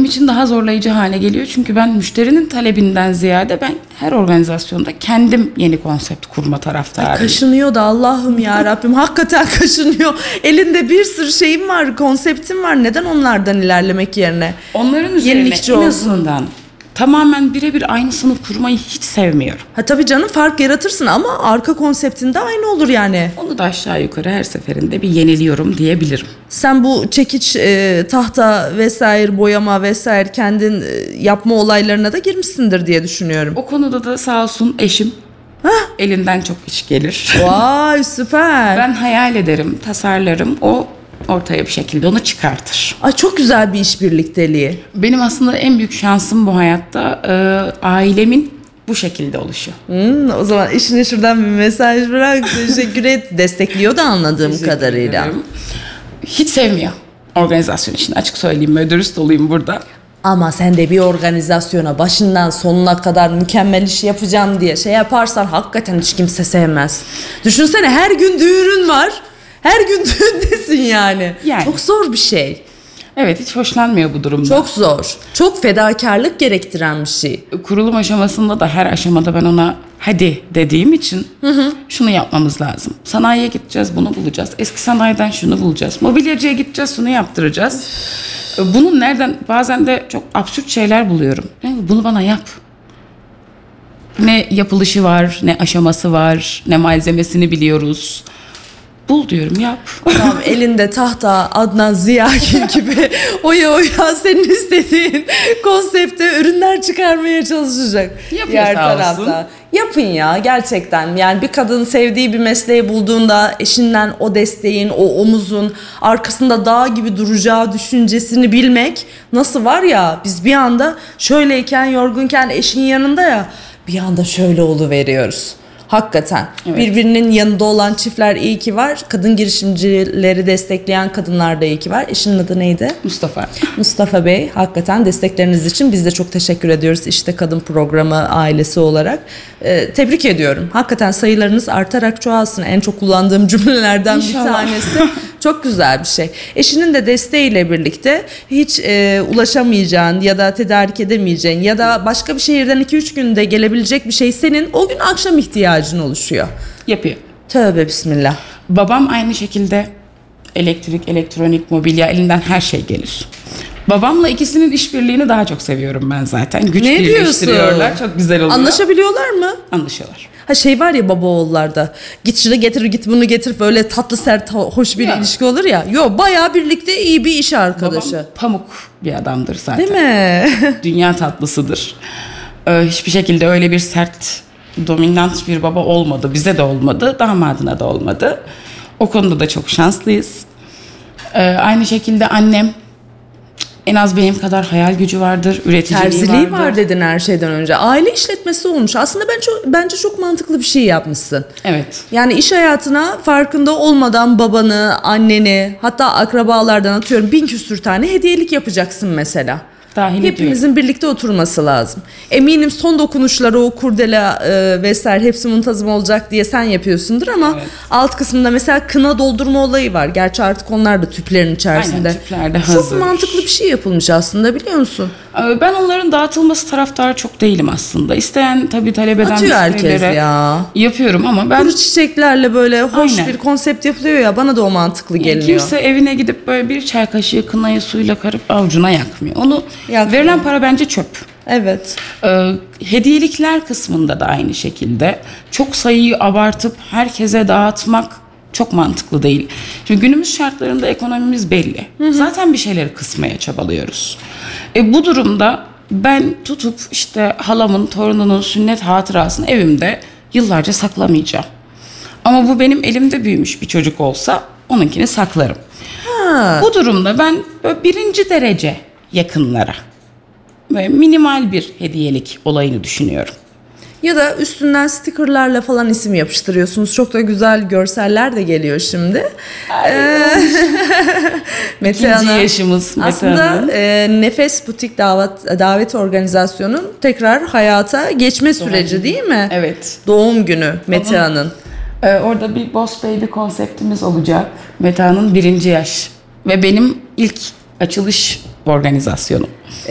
benim için daha zorlayıcı hale geliyor. Çünkü ben müşterinin talebinden ziyade ben her organizasyonda kendim yeni konsept kurma taraftarıyım. Kaşınıyor da Allah'ım ya Rabbim, hakikaten kaşınıyor. Elinde bir sürü şeyim var, konseptim var. Neden onlardan ilerlemek yerine? Onların üzerine en azından tamamen birebir aynısını kurmayı hiç sevmiyorum. Tabii canım, fark yaratırsın ama arka konseptinde aynı olur yani. Onu da aşağı yukarı her seferinde bir yeniliyorum diyebilirim. Sen bu çekiç, tahta vesaire, boyama vesaire kendin yapma olaylarına da girmişsindir diye düşünüyorum. O konuda da sağ olsun eşim elinden çok iş gelir. Vay süper. Ben hayal ederim, tasarlarım, o ortaya bir şekilde onu çıkartır. Ay çok güzel bir iş birlikteliği. Benim aslında en büyük şansım bu hayatta ailemin bu şekilde oluşu. O zaman eşine şuradan bir mesaj bırak. Teşekkür et. Destekliyor da anladığım kadarıyla. Hiç sevmiyor organizasyon işini, açık söyleyeyim, böyle dürüst olayım burada. Ama sen de bir organizasyona başından sonuna kadar mükemmel iş yapacağım diye şey yaparsan hakikaten hiç kimse sevmez. Düşünsene, her gün düğünün var. Her gün düğündesin yani. Çok zor bir şey. Evet, hiç hoşlanmıyor bu durumda. Çok zor. Çok fedakarlık gerektiren bir şey. Kurulum aşamasında da her aşamada ben ona hadi dediğim için şunu yapmamız lazım. Sanayiye gideceğiz, bunu bulacağız. Eski sanayiden şunu bulacağız. Mobilyacıya gideceğiz, şunu yaptıracağız. Bunun nereden, bazen de çok absürt şeyler buluyorum. Yani bunu bana yap. Ne yapılışı var, ne aşaması var, ne malzemesini biliyoruz. Bul diyorum, yap. Tamam, elinde tahta Adnan Ziyagil gibi oya senin istediğin konsepte ürünler çıkarmaya çalışacak. Yapıyor sağ olsun. Yapın ya, gerçekten. Yani bir kadın sevdiği bir mesleği bulduğunda eşinden o desteğin, o omuzun arkasında dağ gibi duracağı düşüncesini bilmek nasıl var ya, biz bir anda şöyleyken, yorgunken eşin yanında ya, bir anda şöyle oluveriyoruz. Hakikaten. Evet. Birbirinin yanında olan çiftler iyi ki var. Kadın girişimcileri destekleyen kadınlar da iyi ki var. Eşinin adı neydi? Mustafa. Mustafa Bey, hakikaten destekleriniz için biz de çok teşekkür ediyoruz. İşte Kadın Programı ailesi olarak. Tebrik ediyorum. Hakikaten sayılarınız artarak çoğalsın. En çok kullandığım cümlelerden İnşallah. Bir tanesi. Çok güzel bir şey. Eşinin de desteğiyle birlikte hiç ulaşamayacağın ya da tedarik edemeyeceğin ya da başka bir şehirden 2-3 günde gelebilecek bir şey senin o gün akşam ihtiyacın oluşuyor. Yapıyor. Tövbe bismillah. Babam aynı şekilde elektrik, elektronik, mobilya, elinden her şey gelir. Babamla ikisinin işbirliğini daha çok seviyorum ben zaten. Güç birleştiriyorlar. Çok güzel oluyor. Anlaşabiliyorlar mı? Anlaşıyorlar. Şey var ya baba oğullarda. Git şunu getir, git bunu getir. Böyle tatlı sert hoş bir ilişki olur ya. Yo, bayağı birlikte iyi bir iş arkadaşı. Babam pamuk bir adamdır zaten. Değil mi? Dünya tatlısıdır. Hiçbir şekilde öyle bir sert, dominant bir baba olmadı. Bize de olmadı. Damadına da olmadı. O konuda da çok şanslıyız. Aynı şekilde annem en az benim kadar hayal gücü vardır, üreticiliği Terziliği vardır. var dedin her şeyden önce. Aile işletmesi olmuş. Aslında bence çok mantıklı bir şey yapmışsın. Evet. Yani iş hayatına farkında olmadan babanı, anneni, hatta akrabalardan atıyorum 1000 küsür tane hediyelik yapacaksın mesela. Hepimizin birlikte oturması lazım. Eminim son dokunuşları o kurdela vesaire hepsi muntazam olacak diye sen yapıyorsundur ama alt kısmında mesela kına doldurma olayı var. Gerçi artık onlar da tüplerin içerisinde. Aynen, tüplerde hazır. Çok mantıklı bir şey yapılmış aslında, biliyor musun? Ben onların dağıtılması taraftarı çok değilim aslında. İsteyen tabii talep eden atıyor herkes ya. Yapıyorum ama ben... Kuru çiçeklerle böyle hoş bir konsept yapılıyor ya, bana da o mantıklı geliyor. Kimse evine gidip böyle bir çay kaşığı kınayı suyla karıp avucuna yakmıyor. Onu verilen para bence çöp. Evet. Hediyelikler kısmında da aynı şekilde. Çok sayıyı abartıp herkese dağıtmak çok mantıklı değil. Çünkü günümüz şartlarında ekonomimiz belli. Zaten bir şeyleri kısmaya çabalıyoruz. Bu durumda ben tutup işte halamın, torununun sünnet hatırasını evimde yıllarca saklamayacağım. Ama bu benim elimde büyümüş bir çocuk olsa onunkini saklarım. Bu durumda ben birinci derece yakınlara böyle minimal bir hediyelik olayını düşünüyorum. Ya da üstünden stickerlarla falan isim yapıştırıyorsunuz. Çok da güzel görseller de geliyor şimdi. İkinci yaşımız Mete aslında Hanım. Nefes Butik Davet Organizasyonu'nun tekrar hayata geçme süreci değil mi? Evet. Doğum günü Mete Han'ın. Orada bir Boss Baby konseptimiz olacak. Mete Han'ın 1. yaş. Ve benim ilk açılış organizasyonum.